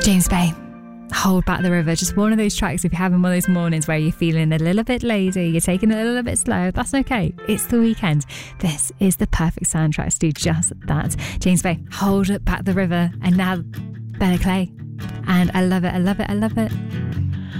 James Bay, Hold Back the River. Just one of those tracks, if you're having one of those mornings where you're feeling a little bit lazy, you're taking it a little bit slow, that's okay. It's the weekend. This is the perfect soundtrack to do just that. James Bay, Hold Back the River. And now Bella Clay. And I love it, I love it, I love it.